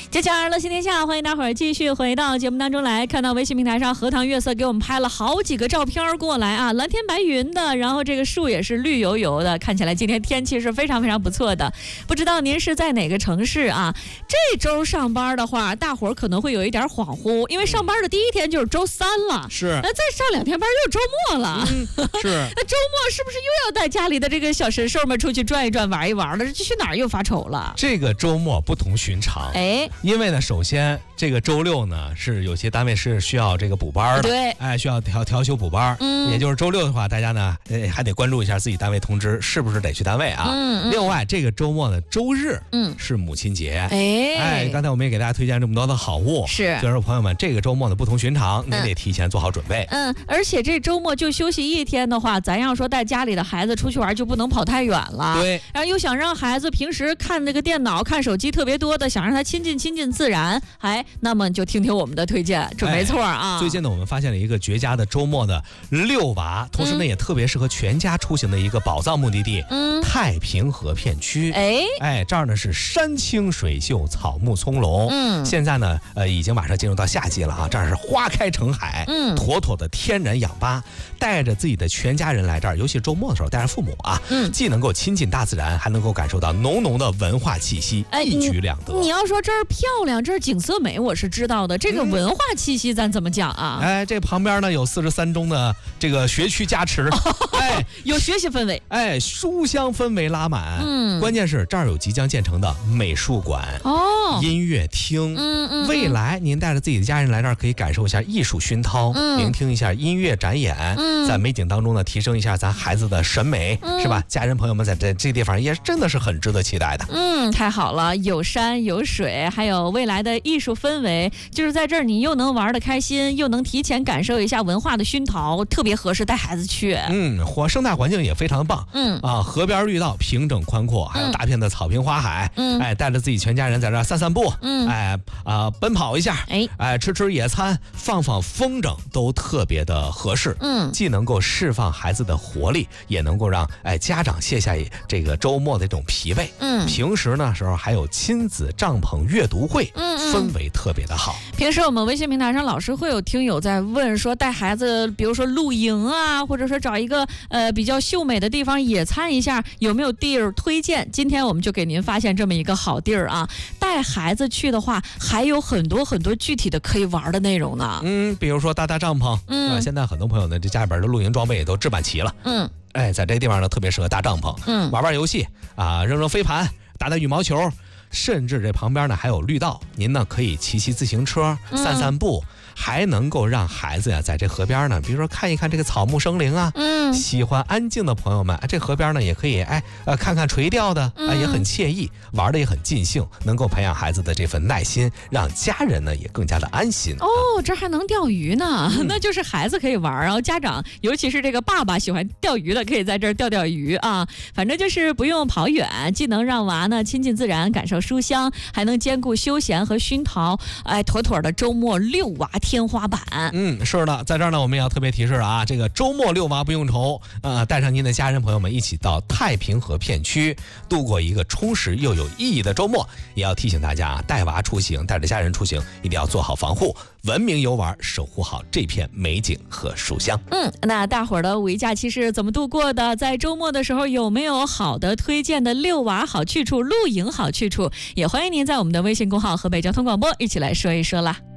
接下来乐新天下，欢迎大伙儿继续回到节目当中来。看到微信平台上荷塘月色给我们拍了好几个照片过来啊，蓝天白云的，然后这个树也是绿油油的，看起来今天天气是非常非常不错的。不知道您是在哪个城市啊？这周上班的话，大伙儿可能会有一点恍惚，因为上班的第一天就是周三了， 是， 那再上2天班又周末了， 是。 那周末是不是又要带家里的这个小神兽们出去转一转、玩一玩了？这去哪儿又发愁了？ 这个周末不同寻常，因为呢，首先这个周六呢是有些单位是需要这个补班的， 对， 需要调休补班，也就是周六的话，大家呢还得关注一下自己单位通知是不是得去单位啊。另外，这个周末的周日，是母亲节，刚才我们也给大家推荐这么多的好物， 是， 就是说朋友们，这个周末的不同寻常，您得提前做好准备。 而且这周末就休息一天的话，咱要说带家里的孩子出去玩，就不能跑太远了。 对， 然后又想让孩子平时看这个电脑、看手机特别多的，想让他亲近自然，那么就听听我们的推荐，准没错啊。 最近呢，我们发现了一个绝佳的周末的遛娃，同时呢，也特别适合全家出行的一个宝藏目的地——太平河片区。这儿呢是山清水秀，草木葱茏。现在呢，已经马上进入到夏季了啊，这儿是花开成海，妥妥的天然氧吧。带着自己的全家人来这儿，尤其周末的时候带着父母啊，既能够亲近大自然，还能够感受到浓浓的文化气息，一举两得。 你要说这儿漂亮，这儿景色美，我是知道的。这个文化气息咱怎么讲啊？ 这旁边呢有43中的这个学区加持， 有学习氛围， 书香氛围拉满。关键是这儿有即将建成的美术馆，音乐厅。未来您带着自己的家人来这儿，可以感受一下艺术熏陶，聆听一下音乐展演，在美景当中呢提升一下咱孩子的审美，是吧？家人朋友们在这个地方也真的是很值得期待的。 太好了，有山有水，还有未来的艺术氛围，就是在这儿你又能玩得开心，又能提前感受一下文化的熏陶，特别合适带孩子去。 生态环境也非常棒。河边绿道平整宽阔，还有大片的草坪花海。带着自己全家人在这儿散散步，奔跑一下，吃野餐，放风筝都特别的合适。既能够释放孩子的活力，也能够让家长卸下这个周末的这种疲惫。平时呢时候还有亲子帐篷阅读会，氛围特别的好。 平时我们微信平台上老是会有听友在问说，带孩子比如说露营啊，或者说找一个比较秀美的地方野餐一下，有没有地儿推荐？今天我们就给您发现这么一个好地儿啊。带孩子去的话，还有很多具体的可以玩的内容呢。 比如说搭帐篷。现在很多朋友呢，这家里边的露营装备也都置办齐了。在这地方呢，特别适合搭帐篷。玩游戏啊，扔飞盘，打羽毛球，甚至这旁边呢还有绿道，您呢可以骑自行车，散步。还能够让孩子呀在这河边呢，比如说看一看这个草木生灵啊。喜欢安静的朋友们，这河边呢也可以看看垂钓的，也很惬意，玩的也很尽兴，能够培养孩子的这份耐心，让家人呢也更加的安心。 这还能钓鱼呢，那就是孩子可以玩，然后家长尤其是这个爸爸喜欢钓鱼的，可以在这儿钓鱼啊。反正就是不用跑远，既能让娃呢亲近自然，感受书香，还能兼顾休闲和熏陶，妥妥的周末遛娃天花板。 是的，在这儿呢，我们也要特别提示了啊，这个周末遛娃不用愁，带上您的家人朋友们一起到太平河片区，度过一个充实又有意义的周末。也要提醒大家，带娃出行，带着家人出行，一定要做好防护，文明游玩，守护好这片美景和书香。 那大伙儿的五一假期是怎么度过的？在周末的时候有没有好的推荐的遛娃好去处、露营好去处？也欢迎您在我们的微信公号河北交通广播一起来说一说啦。